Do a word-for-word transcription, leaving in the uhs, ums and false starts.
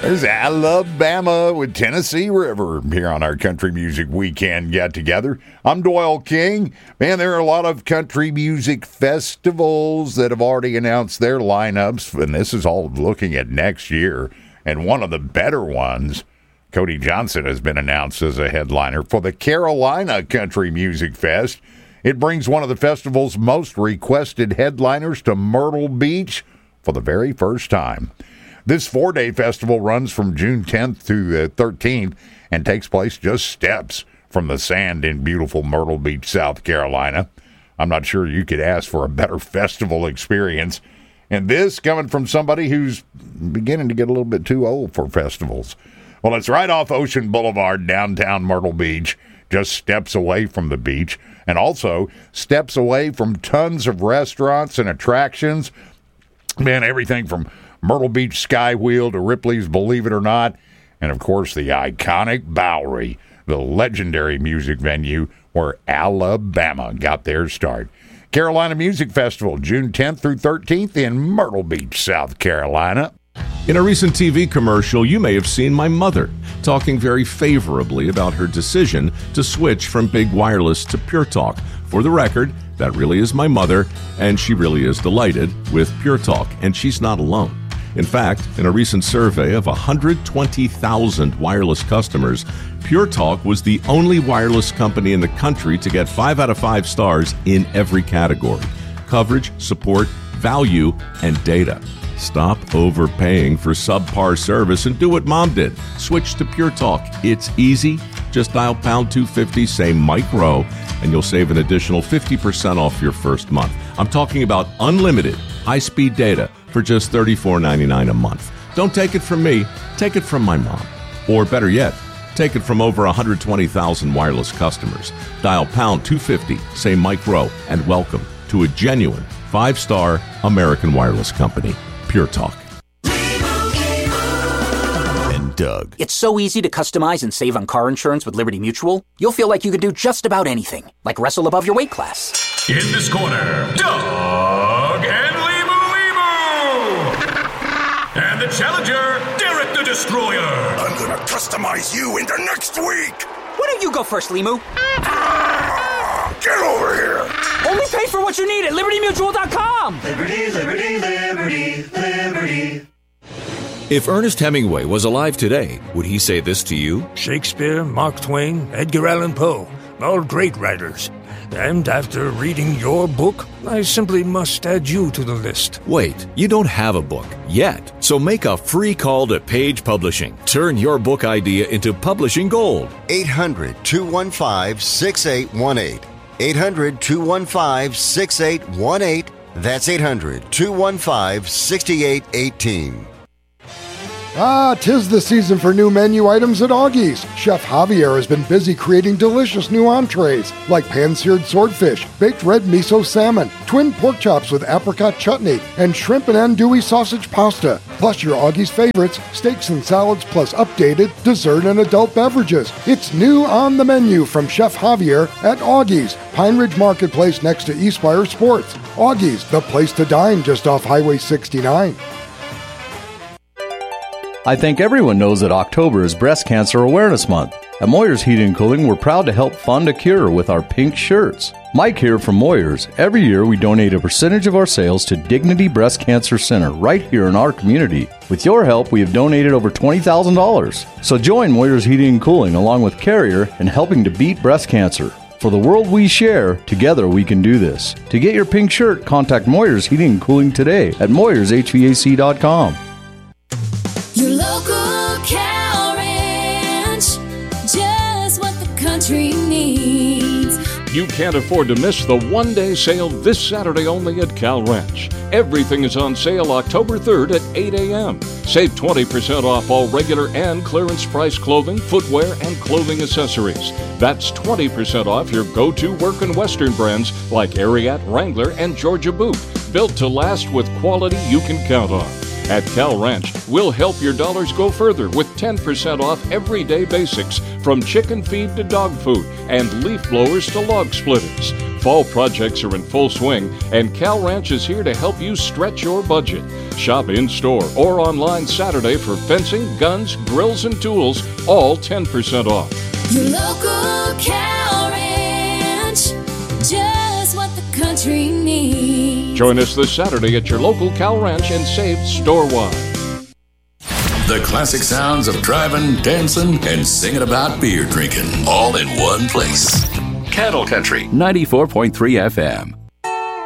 There's Alabama with Tennessee River here on our Country Music Weekend Get Together. I'm Doyle King. Man, there are a lot of country music festivals that have already announced their lineups, and this is all looking at next year. And one of the better ones, Cody Johnson, has been announced as a headliner for the Carolina Country Music Fest. It brings one of the festival's most requested headliners to Myrtle Beach for the very first time. This four-day festival runs from June tenth to the thirteenth and takes place just steps from the sand in beautiful Myrtle Beach, South Carolina. I'm not sure you could ask for a better festival experience. And this coming from somebody who's beginning to get a little bit too old for festivals. Well, it's right off Ocean Boulevard, downtown Myrtle Beach, just steps away from the beach, and also steps away from tons of restaurants and attractions. Man, everything from Myrtle Beach Sky Wheel to Ripley's Believe It or Not, and of course the iconic Bowery, the legendary music venue where Alabama got their start. Carolina Music Festival, June tenth through thirteenth in Myrtle Beach, South Carolina. In a recent T V commercial, you may have seen my mother talking very favorably about her decision to switch from Big Wireless to Pure Talk. For the record, that really is my mother, and she really is delighted with Pure Talk, and she's not alone. In fact, in a recent survey of one hundred twenty thousand wireless customers, Pure Talk was the only wireless company in the country to get five out of five stars in every category: coverage, support, value, and data. Stop overpaying for subpar service and do what Mom did. Switch to Pure Talk. It's easy. Just dial pound two fifty, say Mike Rowe, and you'll save an additional fifty percent off your first month. I'm talking about unlimited high-speed data for just thirty-four ninety-nine a month. Don't take it from me. Take it from my mom. Or better yet, take it from over one hundred twenty thousand wireless customers. Dial pound two fifty, say Mike Rowe, and welcome to a genuine five-star American wireless company. Pure Talk. And Doug. It's so easy to customize and save on car insurance with Liberty Mutual. You'll feel like you could do just about anything, like wrestle above your weight class. In this corner, Doug and Limu Limu. And the challenger, Derek the Destroyer. I'm gonna customize you into next week. Why don't you go first, Limu? Ah, get over here. Only pay for what you need at Liberty Mutual dot com. Liberty, liberty, liberty, liberty. If Ernest Hemingway was alive today, would he say this to you? Shakespeare, Mark Twain, Edgar Allan Poe, all great writers. And after reading your book, I simply must add you to the list. Wait, you don't have a book yet. So make a free call to Page Publishing. Turn your book idea into publishing gold. eight hundred, two one five, six eight one eight. eight hundred, two one five, six eight one eight. That's eight hundred, two one five, six eight one eight. Ah, 'tis the season for new menu items at Augie's. Chef Javier has been busy creating delicious new entrees like pan-seared swordfish, baked red miso salmon, twin pork chops with apricot chutney, and shrimp and andouille sausage pasta. Plus your Augie's favorites, steaks and salads, plus updated dessert and adult beverages. It's new on the menu from Chef Javier at Augie's, Pine Ridge Marketplace next to Eastspire Sports. Augie's, the place to dine just off Highway sixty-nine. I think everyone knows that October is Breast Cancer Awareness Month. At Moyers Heating and Cooling, we're proud to help fund a cure with our pink shirts. Mike here from Moyers. Every year we donate a percentage of our sales to Dignity Breast Cancer Center right here in our community. With your help, we have donated over twenty thousand dollars. So join Moyers Heating and Cooling along with Carrier in helping to beat breast cancer. For the world we share, together we can do this. To get your pink shirt, contact Moyers Heating and Cooling today at Moyers H V A C dot com. Your local cow ranch, just what the country needs. You can't afford to miss the one-day sale this Saturday only at Cal Ranch. Everything is on sale October third at eight a.m. Save twenty percent off all regular and clearance price clothing, footwear, and clothing accessories. That's twenty percent off your go-to work and western brands like Ariat, Wrangler, and Georgia Boot. Built to last with quality you can count on. At Cal Ranch, we'll help your dollars go further with ten percent off everyday basics from chicken feed to dog food and leaf blowers to log splitters. Fall projects are in full swing, and Cal Ranch is here to help you stretch your budget. Shop in-store or online Saturday for fencing, guns, grills, and tools, all ten percent off. Your local Cal Ranch, just what the country needs. Join us this Saturday at your local Cal Ranch and save store-wide. The classic sounds of driving, dancing, and singing about beer drinking, all in one place. Cattle Country, ninety-four point three F M.